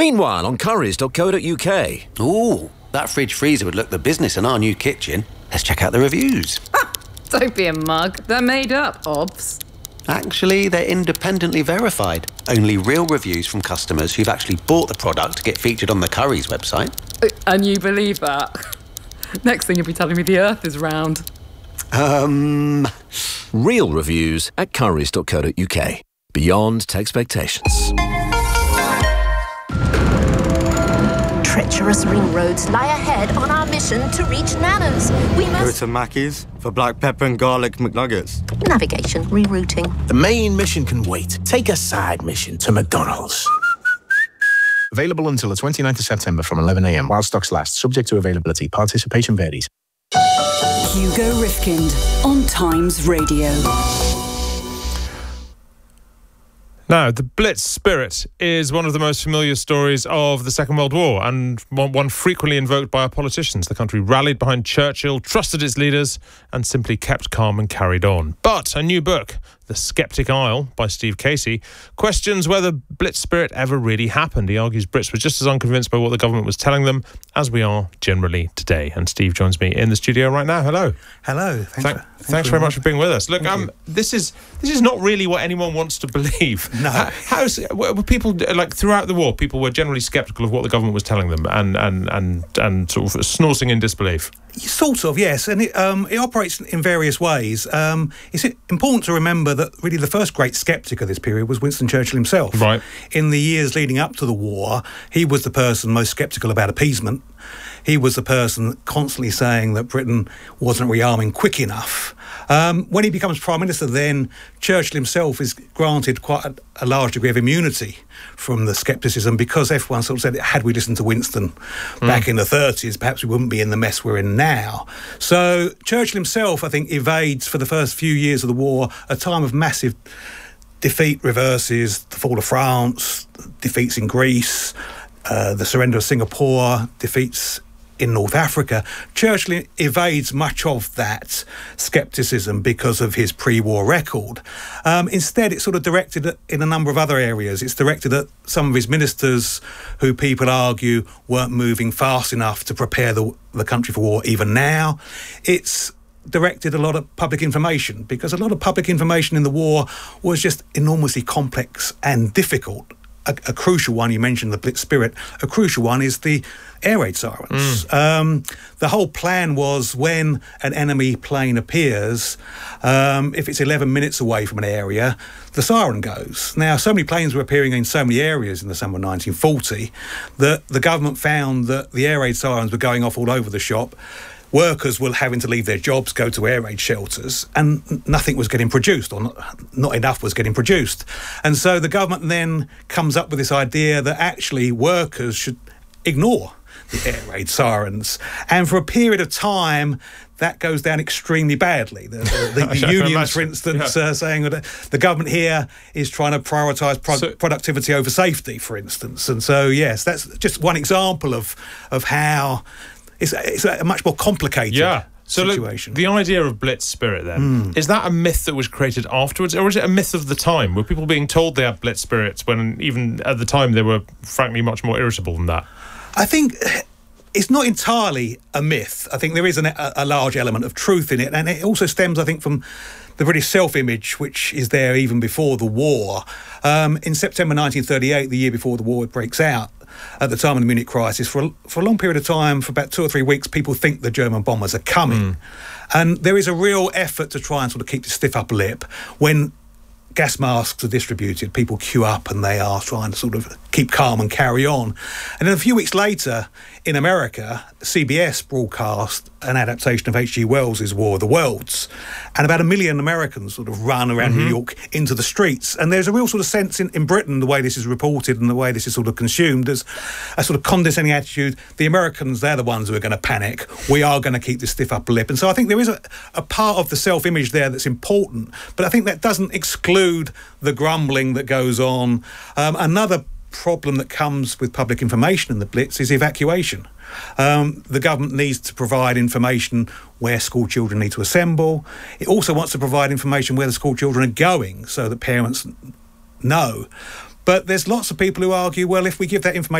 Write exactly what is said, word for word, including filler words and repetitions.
Meanwhile, on currys dot co dot uk. Ooh, that fridge freezer would look the business in our new kitchen. Let's check out the reviews. Don't be a mug. They're made up, obvs. Actually, they're independently verified. Only real reviews from customers who've actually bought the product get featured on the Currys website. And you believe that? Next thing you'll be telling me the earth is round. Um... Real reviews at currys dot co dot uk. Beyond expectations. Treacherous ring roads lie ahead on our mission to reach Nana's. We Go must... to Mackey's for black pepper and garlic McNuggets. Navigation, rerouting. The main mission can wait. Take a side mission to McDonald's. Available until the twenty-ninth of September from eleven a m while stocks last. Subject to availability. Participation varies. Hugo Rifkind on Times Radio. Now, the Blitz spirit is one of the most familiar stories of the Second World War and one, one frequently invoked by our politicians. The country rallied behind Churchill, trusted its leaders, and simply kept calm and carried on. But a new book, The Sceptic Isle, by Steve Casey, questions whether Blitz spirit ever really happened. He argues Brits were just as unconvinced by what the government was telling them as we are generally today. And Steve joins me in the studio right now. Hello. Hello. Thanks, Thank, for, thanks, thanks very much for being with us. Look, um, this is this is not really what anyone wants to believe. No. How, how's were people like throughout the war? People were generally sceptical of what the government was telling them, and and and and sort of snorting in disbelief. Sort of, yes, and it, um, it operates in various ways. Um, it's important to remember that really the first great sceptic of this period was Winston Churchill himself. Right. In the years leading up to the war, he was the person most sceptical about appeasement. He was the person constantly saying that Britain wasn't rearming quick enough. Um, when he becomes Prime Minister, then Churchill himself is granted quite a, a large degree of immunity from the scepticism, because everyone sort of said, had we listened to Winston mm. back in the thirties, perhaps we wouldn't be in the mess we're in now. So Churchill himself, I think, evades for the first few years of the war a time of massive defeat, reverses, the fall of France, defeats in Greece, uh, the surrender of Singapore, defeats in North Africa. Churchill evades much of that scepticism because of his pre-war record. Um, instead, it's sort of directed at, in a number of other areas. It's directed at some of his ministers who people argue weren't moving fast enough to prepare the, the country for war even now. It's directed a lot of public information, because a lot of public information in the war was just enormously complex and difficult. A, a crucial one, you mentioned the Blitz spirit, a crucial one is the air raid sirens. Mm. Um, the whole plan was when an enemy plane appears, um, if it's eleven minutes away from an area, the siren goes. Now, so many planes were appearing in so many areas in the summer of nineteen forty that the government found that the air raid sirens were going off all over the shop. Workers were having to leave their jobs, go to air raid shelters, and nothing was getting produced, or not, not enough was getting produced. And so the government then comes up with this idea that actually workers should ignore the air raid sirens. And for a period of time, that goes down extremely badly. The, the, the, the unions, for instance, yeah. uh, saying that the government here is trying to prioritise pro- so, productivity over safety, for instance. And so, yes, that's just one example of, of how... It's, it's a much more complicated yeah. so situation. Look, the idea of Blitz spirit, then, mm. is that a myth that was created afterwards, or is it a myth of the time? Were people being told they had Blitz spirits when even at the time they were, frankly, much more irritable than that? I think it's not entirely a myth. I think there is an, a, a large element of truth in it, and it also stems, I think, from the British self-image, which is there even before the war. Um, in September nineteen thirty-eight, the year before the war breaks out, at the time of the Munich crisis, for a, for a long period of time, for about two or three weeks, people think the German bombers are coming. Mm. And there is a real effort to try and sort of keep the stiff upper lip. When gas masks are distributed, people queue up and they are trying to sort of keep calm and carry on. And then a few weeks later, in America, C B S broadcast an adaptation of H G Wells' War of the Worlds. And about a million Americans sort of run around mm-hmm. New York into the streets. And there's a real sort of sense in, in Britain, the way this is reported and the way this is sort of consumed, there's a sort of condescending attitude. The Americans, they're the ones who are going to panic. We are going to keep the stiff upper lip. And so I think there is a, a part of the self-image there that's important. But I think that doesn't exclude the grumbling that goes on. Um, another problem that comes with public information in the Blitz is evacuation. Um, the government needs to provide information where school children need to assemble. It also wants to provide information where the school children are going so that parents know. But there's lots of people who argue, well, if we give that information